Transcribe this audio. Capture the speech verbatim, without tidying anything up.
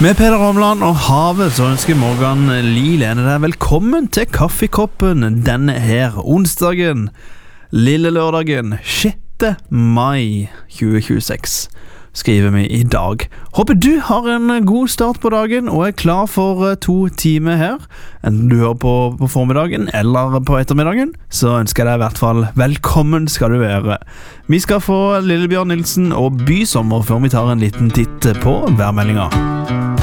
Med Peder Omland og havet så ønsker Morgan Lilene deg velkommen til kaffekoppen denne her onsdagen, lille lørdagen, sjette mai tjue tjueseks, skriver vi i dag. Håper du har en god start på dagen og er klar for to timer her, enten du hører på på formiddagen eller på ettermiddagen, så ønsker jeg deg i hvert fall velkommen skal du være. Vi skal få Lillebjørn Nilsen og Bysommer før vi tar en liten titt på værmeldinga.